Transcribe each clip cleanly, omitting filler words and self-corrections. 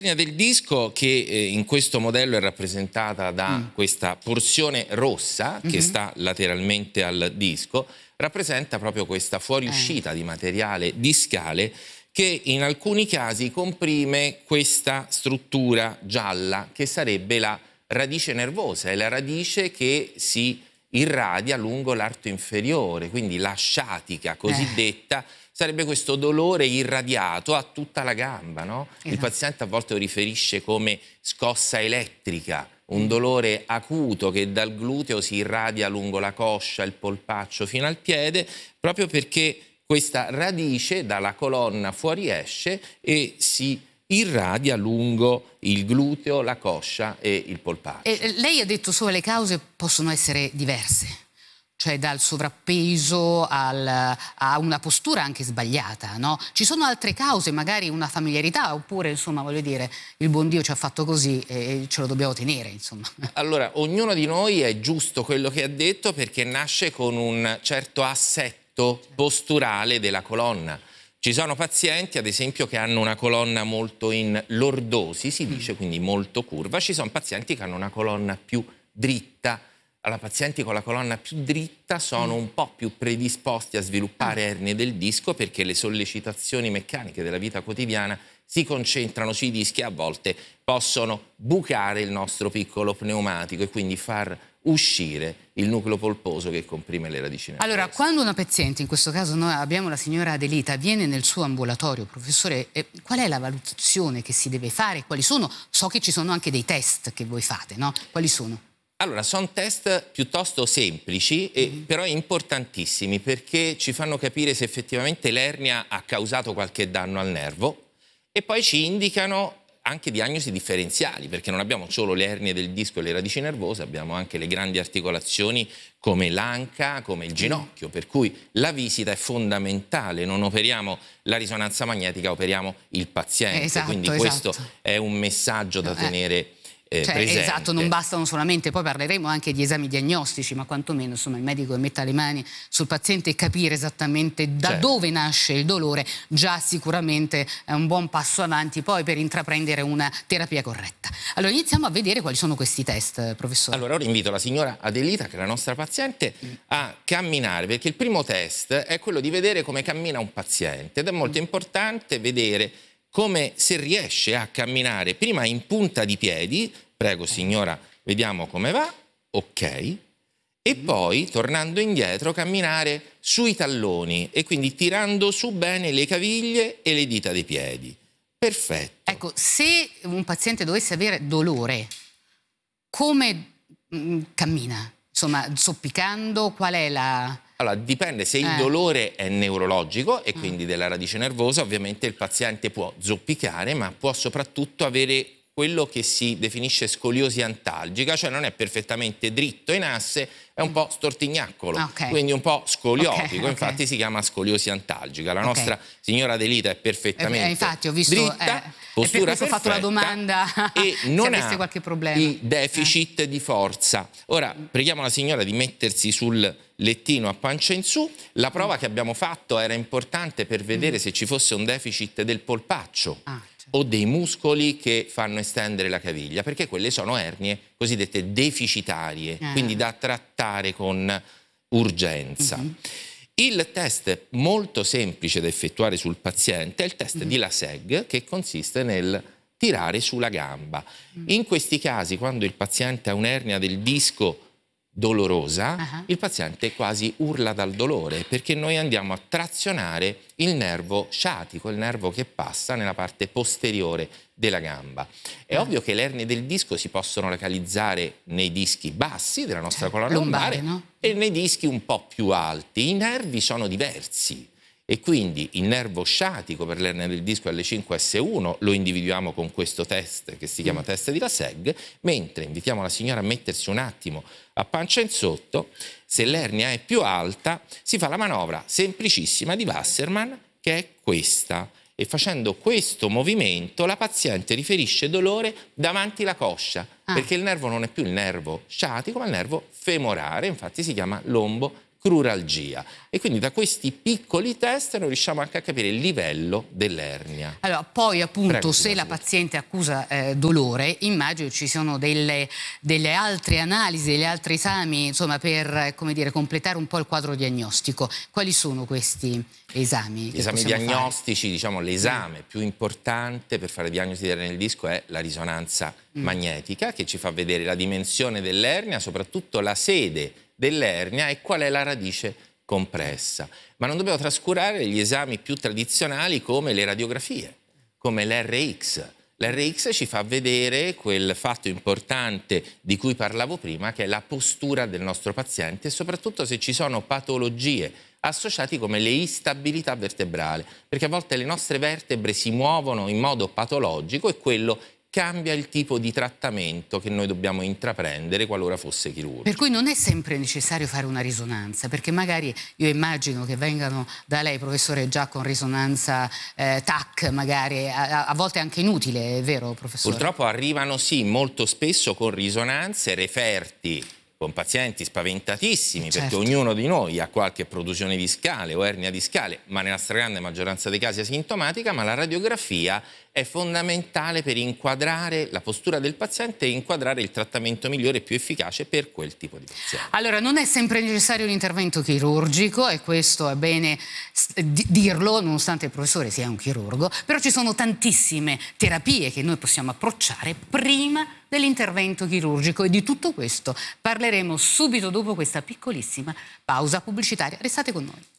L'ernia del disco che in questo modello è rappresentata da questa porzione rossa che sta lateralmente al disco, rappresenta proprio questa fuoriuscita di materiale discale che in alcuni casi comprime questa struttura gialla che sarebbe la radice nervosa, è la radice che si irradia lungo l'arto inferiore, quindi la sciatica cosiddetta sarebbe questo dolore irradiato a tutta la gamba, no? Il paziente a volte lo riferisce come scossa elettrica, un dolore acuto che dal gluteo si irradia lungo la coscia, il polpaccio fino al piede, proprio perché questa radice dalla colonna fuoriesce e si irradia lungo il gluteo, la coscia e il polpaccio. E lei ha detto solo le cause possono essere diverse, cioè dal sovrappeso a una postura anche sbagliata, no? Ci sono altre cause, magari una familiarità, oppure, insomma, voglio dire, il buon Dio ci ha fatto così e ce lo dobbiamo tenere, insomma. Allora, ognuno di noi è giusto quello che ha detto perché nasce con un certo assetto posturale della colonna. Ci sono pazienti, ad esempio, che hanno una colonna molto in lordosi, si dice, quindi molto curva. Ci sono pazienti che hanno una colonna più dritta. Allora, pazienti con la colonna più dritta sono un po' più predisposti a sviluppare ernie del disco perché le sollecitazioni meccaniche della vita quotidiana si concentrano sui dischi e a volte possono bucare il nostro piccolo pneumatico e quindi far uscire il nucleo polposo che comprime le radici nervose. Allora, quando una paziente, in questo caso noi abbiamo la signora Adelita, viene nel suo ambulatorio, professore, qual è la valutazione che si deve fare? Quali sono? So che ci sono anche dei test che voi fate, no? Quali sono? Allora, sono test piuttosto semplici, però importantissimi perché ci fanno capire se effettivamente l'ernia ha causato qualche danno al nervo e poi ci indicano anche diagnosi differenziali, perché non abbiamo solo le ernie del disco e le radici nervose, abbiamo anche le grandi articolazioni come l'anca, come il ginocchio, per cui la visita è fondamentale, non operiamo la risonanza magnetica, operiamo il paziente, quindi questo è un messaggio da tenere presente. Esatto, non bastano solamente, poi parleremo anche di esami diagnostici, ma quantomeno insomma il medico che metta le mani sul paziente e capire esattamente da dove nasce il dolore, già sicuramente è un buon passo avanti poi per intraprendere una terapia corretta. Allora iniziamo a vedere quali sono questi test, professore. Allora ora invito la signora Adelita, che è la nostra paziente, a camminare, perché il primo test è quello di vedere come cammina un paziente ed è molto importante vedere come se riesce a camminare prima in punta di piedi, prego signora, vediamo come va, ok, e poi tornando indietro camminare sui talloni e quindi tirando su bene le caviglie e le dita dei piedi. Perfetto. Ecco, se un paziente dovesse avere dolore, come cammina? Insomma, zoppicando, qual è la... Allora, dipende se il dolore è neurologico e quindi della radice nervosa, ovviamente il paziente può zoppicare, ma può soprattutto avere quello che si definisce scoliosi antalgica, cioè non è perfettamente dritto in asse, è un po' stortignaccolo, quindi un po' scoliotico, infatti si chiama scoliosi antalgica. La nostra signora Adelita è perfettamente infatti ho visto, dritta, postura perfetta, ho fatto la domanda e non ha qualche problema. I deficit di forza. Ora preghiamo la signora di mettersi sul lettino a pancia in su. La prova che abbiamo fatto era importante per vedere se ci fosse un deficit del polpaccio o dei muscoli che fanno estendere la caviglia, perché quelle sono ernie cosiddette deficitarie, quindi da trattare con urgenza. Il test molto semplice da effettuare sul paziente è il test di Laseg, che consiste nel tirare sulla gamba. In questi casi, quando il paziente ha un'ernia del disco dolorosa, il paziente quasi urla dal dolore perché noi andiamo a trazionare il nervo sciatico, il nervo che passa nella parte posteriore della gamba. È ovvio che le ernie del disco si possono localizzare nei dischi bassi della nostra colonna lombare, e nei dischi un po' più alti. I nervi sono diversi e quindi il nervo sciatico per l'ernia del disco L5S1 lo individuiamo con questo test che si chiama test di Laseg, mentre invitiamo la signora a mettersi un attimo a pancia in sotto. Se l'ernia è più alta si fa la manovra semplicissima di Wassermann, che è questa, e facendo questo movimento la paziente riferisce dolore davanti la coscia, perché il nervo non è più il nervo sciatico ma il nervo femorale, infatti si chiama lombo cruralgia. E quindi da questi piccoli test noi riusciamo anche a capire il livello dell'ernia. Allora, poi appunto, Prego, se la paziente accusa dolore, immagino ci sono delle altre analisi, degli altri esami, insomma, per, come dire, completare un po' il quadro diagnostico. Quali sono questi esami? Gli esami diagnostici, diciamo, l'esame più importante per fare diagnosi di ernia del disco è la risonanza magnetica, che ci fa vedere la dimensione dell'ernia, soprattutto la sede dell'ernia e qual è la radice compressa. Ma non dobbiamo trascurare gli esami più tradizionali come le radiografie, come l'RX. L'RX ci fa vedere quel fatto importante di cui parlavo prima, che è la postura del nostro paziente, e soprattutto se ci sono patologie associate come le instabilità vertebrali, perché a volte le nostre vertebre si muovono in modo patologico e quello cambia il tipo di trattamento che noi dobbiamo intraprendere qualora fosse chirurgico. Per cui non è sempre necessario fare una risonanza, perché magari io immagino che vengano da lei, professore, già con risonanza TAC, magari a volte anche inutile, è vero, professore? Purtroppo arrivano sì, molto spesso con risonanze, referti con pazienti spaventatissimi, perché ognuno di noi ha qualche protrusione discale o ernia discale, ma nella stragrande maggioranza dei casi asintomatica, ma la radiografia è fondamentale per inquadrare la postura del paziente e inquadrare il trattamento migliore e più efficace per quel tipo di paziente. Allora, non è sempre necessario l'intervento chirurgico, e questo è bene dirlo, nonostante il professore sia un chirurgo, però ci sono tantissime terapie che noi possiamo approcciare prima dell'intervento chirurgico, e di tutto questo parleremo subito dopo questa piccolissima pausa pubblicitaria. Restate con noi.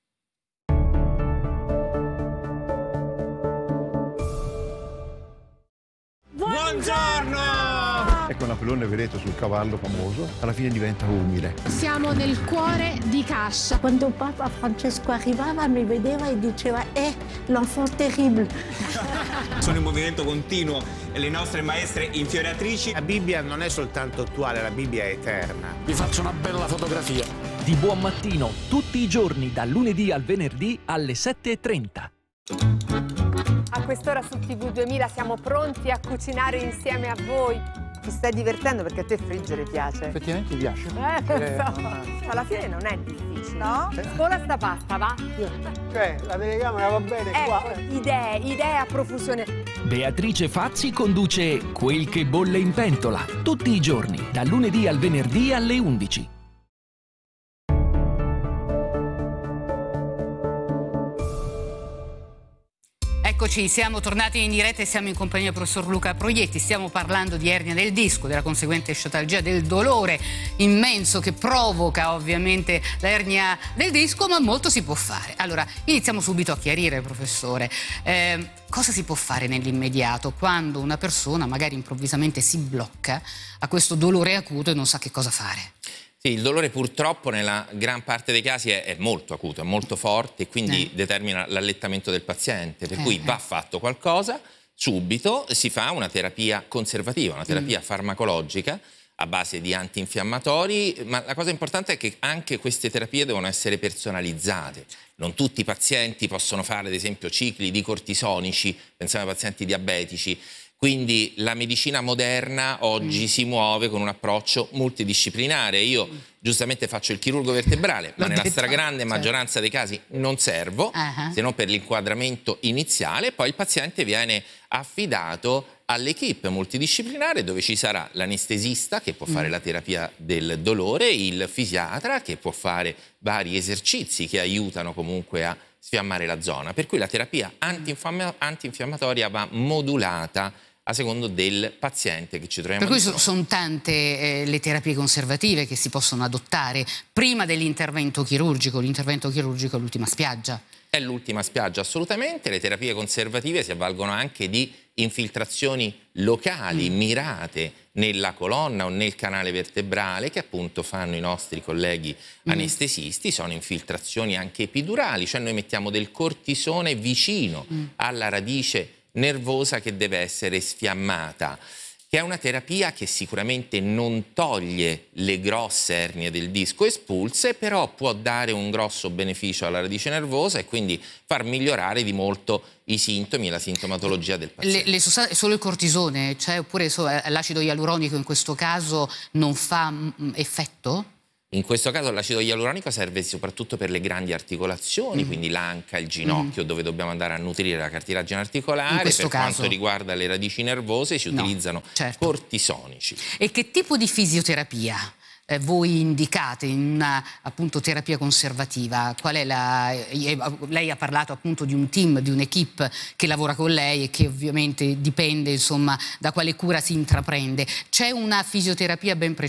Buongiorno! Ecco, Napoleone, vedete, sul cavallo famoso, alla fine diventa umile. Siamo nel cuore di Cascia. Quando Papa Francesco arrivava mi vedeva e diceva l'enfant terrible. Sono in movimento continuo le nostre maestre infioriatrici. La Bibbia non è soltanto attuale, la Bibbia è eterna. Vi faccio una bella fotografia. Di buon mattino, tutti i giorni, dal lunedì al venerdì alle 7:30. A quest'ora su TV 2000 siamo pronti a cucinare insieme a voi. Ti stai divertendo perché a te friggere piace? Effettivamente piace. Alla fine non è difficile, no? Scola sta pasta, va? Cioè, la telecamera va bene qua. Idee a profusione. Beatrice Fazzi conduce Quel che bolle in pentola, tutti i giorni, dal lunedì al venerdì alle 11. Eccoci, siamo tornati in diretta e siamo in compagnia del professor Luca Proietti. Stiamo parlando di ernia del disco, della conseguente sciatalgia, del dolore immenso che provoca ovviamente l'ernia del disco, ma molto si può fare. Allora, iniziamo subito a chiarire, professore. Cosa si può fare nell'immediato quando una persona magari improvvisamente si blocca a questo dolore acuto e non sa che cosa fare? Sì, il dolore purtroppo nella gran parte dei casi è molto acuto, è molto forte e quindi determina l'allettamento del paziente, per cui va fatto qualcosa subito, si fa una terapia conservativa, una terapia farmacologica a base di antinfiammatori, ma la cosa importante è che anche queste terapie devono essere personalizzate. Non tutti i pazienti possono fare, ad esempio, cicli di cortisonici, pensiamo ai pazienti diabetici. Quindi la medicina moderna oggi si muove con un approccio multidisciplinare. Io giustamente faccio il chirurgo vertebrale, ma nella stragrande maggioranza dei casi non servo, se non per l'inquadramento iniziale. Poi il paziente viene affidato all'equipe multidisciplinare dove ci sarà l'anestesista che può fare la terapia del dolore, il fisiatra che può fare vari esercizi che aiutano comunque a sfiammare la zona. Per cui la terapia antinfiammatoria va modulata a secondo del paziente che ci troviamo. Per cui sono tante le terapie conservative che si possono adottare prima dell'intervento chirurgico. L'intervento chirurgico è l'ultima spiaggia. È l'ultima spiaggia, assolutamente. Le terapie conservative si avvalgono anche di infiltrazioni locali, mirate nella colonna o nel canale vertebrale, che appunto fanno i nostri colleghi anestesisti. Sono infiltrazioni anche epidurali, cioè noi mettiamo del cortisone vicino alla radice nervosa che deve essere sfiammata, che è una terapia che sicuramente non toglie le grosse ernie del disco espulse, però può dare un grosso beneficio alla radice nervosa e quindi far migliorare di molto i sintomi e la sintomatologia del paziente. Le sostanze, solo il cortisone, cioè, oppure l'acido ialuronico in questo caso non fa effetto? In questo caso l'acido ialuronico serve soprattutto per le grandi articolazioni, quindi l'anca, il ginocchio, dove dobbiamo andare a nutrire la cartilagine articolare. Per quanto riguarda le radici nervose si utilizzano cortisonici. E che tipo di fisioterapia voi indicate in una appunto terapia conservativa? Qual è lei ha parlato appunto di un team, di un'equipe che lavora con lei e che ovviamente dipende insomma da quale cura si intraprende. C'è una fisioterapia ben precisa